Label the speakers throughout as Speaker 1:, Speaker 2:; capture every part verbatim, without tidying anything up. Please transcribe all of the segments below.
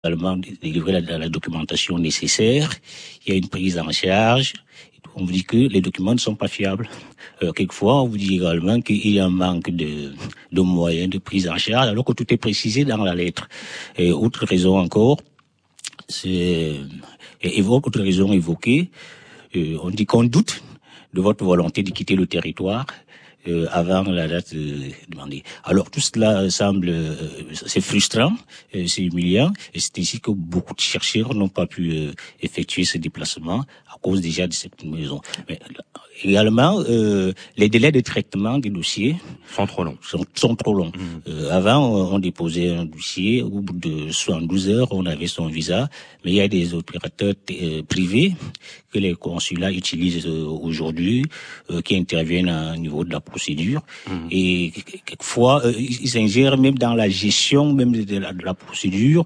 Speaker 1: également délivrer la, la documentation nécessaire. Il y a une prise en charge. On vous dit que les documents ne sont pas fiables. Euh, quelquefois, on vous dit également qu'il y a un manque de, de moyens de prise en charge, alors que tout est précisé dans la lettre. Et autre raison encore, c'est évoque autre raison évoquée. Euh, on dit qu'on doute de votre volonté de quitter le territoire. Euh, avant la date euh, demandée. Alors tout cela semble, euh, c'est frustrant, euh, c'est humiliant, et c'est ainsi que beaucoup de chercheurs n'ont pas pu euh, effectuer ce déplacement à cause déjà de cette maison. Mais également, euh, les délais de traitement des dossiers
Speaker 2: sont trop longs.
Speaker 1: Sont, sont trop longs. Mmh. Euh, avant, on, on déposait un dossier, au bout de soixante-douze heures, on avait son visa, mais il y a des opérateurs euh, privés que les consulats utilisent euh, aujourd'hui, euh, qui interviennent au niveau de la procédure. Mmh. Et quelquefois, euh, ils s'ingèrent même dans la gestion même de la, de la procédure.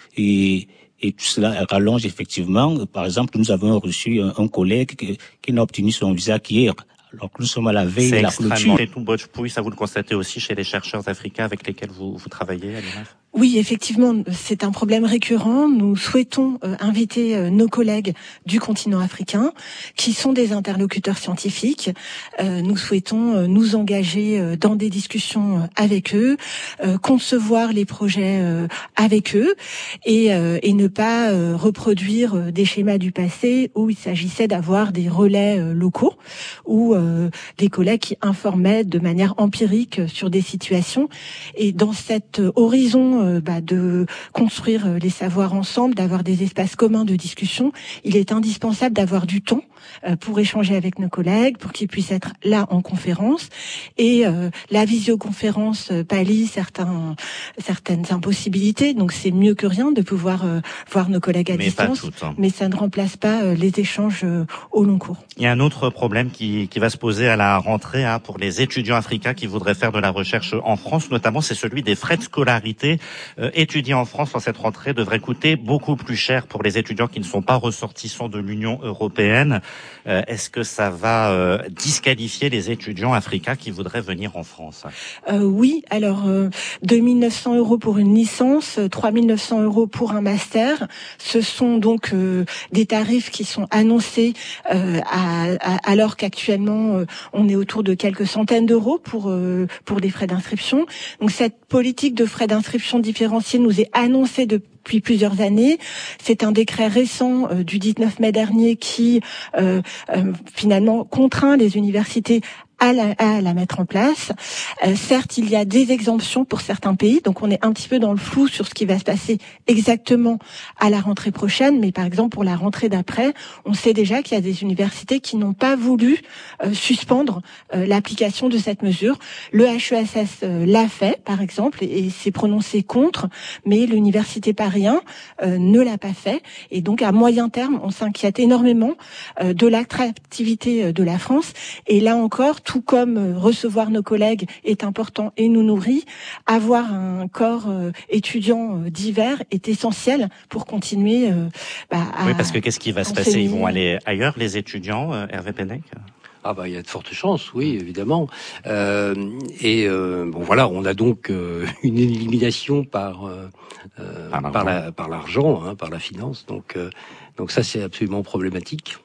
Speaker 1: Et, et tout cela rallonge effectivement. Par exemple, nous avons reçu un, un collègue qui, qui n'a obtenu son visa qu'hier. Alors que nous sommes à la veille de la clôture.
Speaker 2: C'est tout botch-pouille, ça vous le constatez aussi chez les chercheurs africains avec lesquels vous, vous travaillez à l'I N A F?
Speaker 3: Oui, effectivement, c'est un problème récurrent. Nous souhaitons euh, inviter euh, nos collègues du continent africain, qui sont des interlocuteurs scientifiques. Euh, nous souhaitons euh, nous engager euh, dans des discussions euh, avec eux, euh, concevoir les projets euh, avec eux, et, euh, et ne pas euh, reproduire euh, des schémas du passé où il s'agissait d'avoir des relais euh, locaux, ou euh, des collègues qui informaient de manière empirique sur des situations. Et dans cet euh, horizon Euh, bah, de construire euh, les savoirs ensemble, d'avoir des espaces communs de discussion, il est indispensable d'avoir du temps euh, pour échanger avec nos collègues, pour qu'ils puissent être là en conférence. Et euh, la visioconférence euh, pallie certains, certaines impossibilités, donc c'est mieux que rien de pouvoir euh, voir nos collègues à
Speaker 2: mais
Speaker 3: distance,
Speaker 2: pas toutes, hein.
Speaker 3: Mais ça ne remplace pas euh, les échanges euh, au long cours.
Speaker 2: Il y a un autre problème qui, qui va se poser à la rentrée hein, pour les étudiants africains qui voudraient faire de la recherche en France, notamment c'est celui des frais de scolarité. Euh, étudier en France en cette rentrée devrait coûter beaucoup plus cher pour les étudiants qui ne sont pas ressortissants de l'Union européenne. Euh, est-ce que ça va euh, disqualifier les étudiants africains qui voudraient venir en France?
Speaker 3: euh, Oui, alors euh, deux mille neuf cents euros pour une licence, trois mille neuf cents euros pour un master. Ce sont donc euh, des tarifs qui sont annoncés euh, à, à, alors qu'actuellement euh, on est autour de quelques centaines d'euros pour euh, pour des frais d'inscription. Donc cette politique de frais d'inscription différenciée nous est annoncée depuis plusieurs années. C'est un décret récent euh, du dix-neuf mai dernier qui euh, euh, finalement contraint les universités à la, à la mettre en place. Euh, certes, il y a des exemptions pour certains pays, donc on est un petit peu dans le flou sur ce qui va se passer exactement à la rentrée prochaine, mais par exemple pour la rentrée d'après, on sait déjà qu'il y a des universités qui n'ont pas voulu euh, suspendre euh, l'application de cette mesure. Le H E S S euh, l'a fait, par exemple, et, et s'est prononcé contre, mais l'université Paris un euh, ne l'a pas fait, et donc à moyen terme, on s'inquiète énormément euh, de l'attractivité de la France, et là encore, tout comme recevoir nos collègues est important et nous nourrit, avoir un corps euh, étudiant euh, divers est essentiel pour continuer euh, bah, à...
Speaker 2: Oui, parce que qu'est-ce qui va se passer? Ils vont aller ailleurs, les étudiants, euh, Hervé Pennec?
Speaker 4: Ah bah il y a de fortes chances, oui, évidemment. Euh, et euh, bon voilà, on a donc euh, une élimination par euh, par, par la par l'argent, hein, par la finance. Donc euh, donc ça c'est absolument problématique.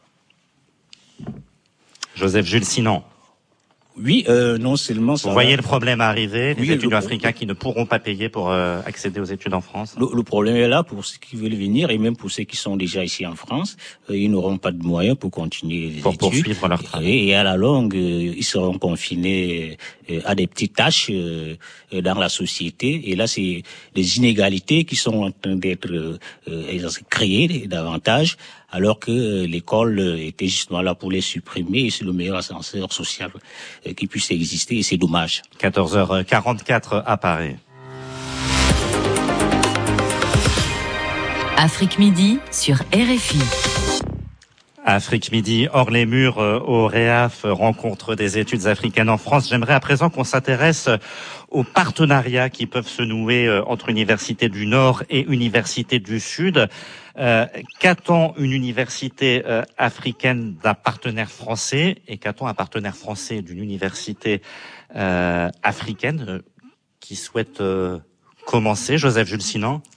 Speaker 2: Joseph Jules Sinan.
Speaker 1: Oui, euh, non seulement ça.
Speaker 2: Vous voyez le problème arriver, les
Speaker 1: oui,
Speaker 2: étudiants
Speaker 1: le...
Speaker 2: africains qui ne pourront pas payer pour euh, accéder aux études en France.
Speaker 1: Le, le problème est là pour ceux qui veulent venir et même pour ceux qui sont déjà ici en France. Euh, ils n'auront pas de moyens pour continuer les
Speaker 2: pour
Speaker 1: études.
Speaker 2: Pour poursuivre leur travail.
Speaker 1: Et, et à la longue, euh, ils seront confinés euh, à des petites tâches euh, dans la société. Et là, c'est des inégalités qui sont en train d'être euh, créées davantage, alors que euh, l'école était justement là pour les supprimer, et c'est le meilleur ascenseur social euh, qui puisse exister, et c'est dommage.
Speaker 2: quatorze heures quarante-quatre à Paris.
Speaker 5: Afrique Midi sur R F I.
Speaker 2: Afrique Midi, hors les murs, euh, au REAF, rencontre des études africaines en France. J'aimerais à présent qu'on s'intéresse aux partenariats qui peuvent se nouer euh, entre universités du Nord et universités du Sud. Euh, qu'attend une université euh, africaine d'un partenaire français et qu'attend un partenaire français d'une université euh, africaine euh, qui souhaite euh, commencer? Joseph Jules Sinan.